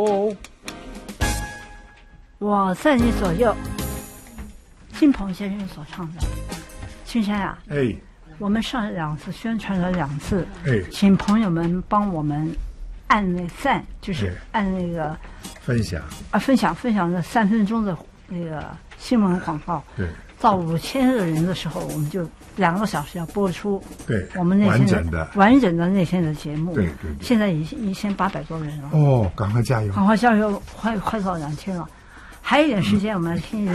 我在你左右，金鹏先生所唱的。青山啊， 哎， 我们上2次宣传了2次， 哎， 请朋友们帮我们按那赞，就是按那个分享分享那3分钟的那个新闻广告。 对， 到5000个人的时候，我们就2个小时要播出。 对， 我们那天完整的那天的节目。 对。 现在已经1800多人了。 哦，赶快加油！ 赶快加油，快到2000了。还有一点时间，我们来听。